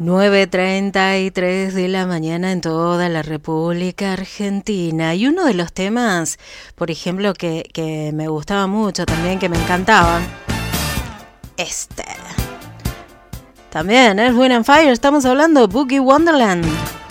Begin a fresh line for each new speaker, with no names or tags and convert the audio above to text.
9:33 de la mañana en toda la República Argentina. Y uno de los temas, por ejemplo, que me gustaba mucho también, que me encantaban, también es Wind and Fire. Estamos hablando de Boogie Wonderland.